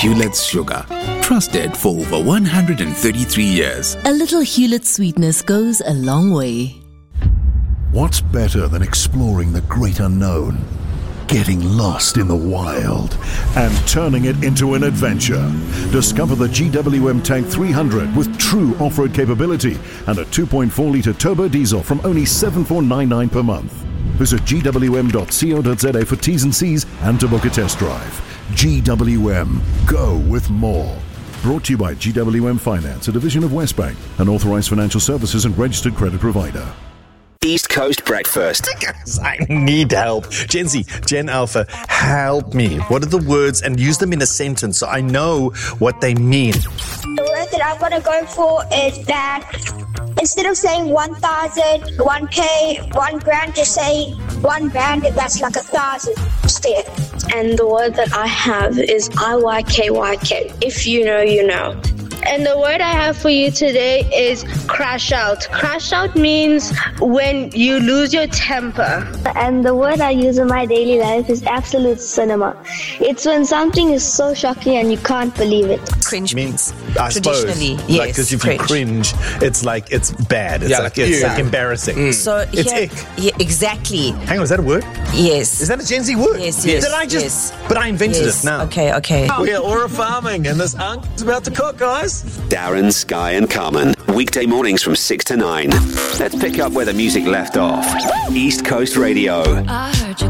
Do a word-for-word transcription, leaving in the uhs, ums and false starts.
Hulet's Sugar. Trusted for over one hundred thirty-three years. A little Hewlett sweetness goes a long way. What's better than exploring the great unknown? Getting lost in the wild and turning it into an adventure. Discover the G W M Tank three hundred with true off-road capability and a two point four litre turbo diesel from only seven thousand four hundred ninety-nine dollars per month. Visit g w m dot co dot z a for T's and C's and to book a test drive. G W M. Go with more. Brought to you by G W M Finance, a division of Westbank, an authorised financial services and registered credit provider. East Coast Breakfast. Guys, I need help. Gen Z, Gen Alpha, help me. What are the words? And use them in a sentence so I know what they mean. The word that I'm going to go for is that instead of saying one thousand, one K, one grand, just say one band, and that's like a thousand instead. And the word that I have is I Y K Y K. If you know, you know. And the word I have for you today is crash out. Crash out means when you lose your temper. And the word I use in my daily life is absolute cinema. It's when something is so shocking and you can't believe it. Cringe means, I traditionally, suppose, yes, like, because if cringe. you cringe, it's like, it's bad. It's yeah, like, it's yeah. like embarrassing. Mm. So it's here, ick. Yeah, exactly. Hang on, is that a word? Yes. Is that a Gen Z word? Yes, yes. Did I just, yes. But I invented yes. it now. Okay, okay. We're Aura Farming and this unk is about to cook, guys. Darren, Sky and Carmen. Weekday mornings from six to nine. Let's pick up where the music left off. East Coast Radio. I heard you